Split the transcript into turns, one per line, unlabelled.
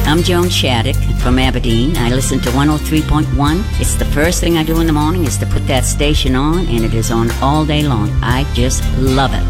I'm Joan Shattuck from Aberdeen. I listen to 103.1. It's the first thing I do in the morning is to put that station on, and it is on all day long. I just love it.